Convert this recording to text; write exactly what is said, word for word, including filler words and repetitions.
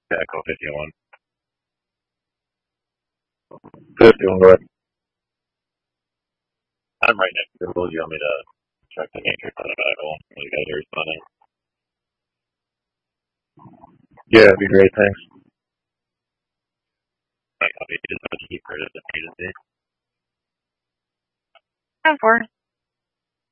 Yeah, Echo fifty-one. fifty-one, go ahead. I'm right next to Google. You want me to check the matrix on the Bible? When you guys are responding? Yeah, that'd be great, thanks. My copy is much cheaper than the agency. ten four.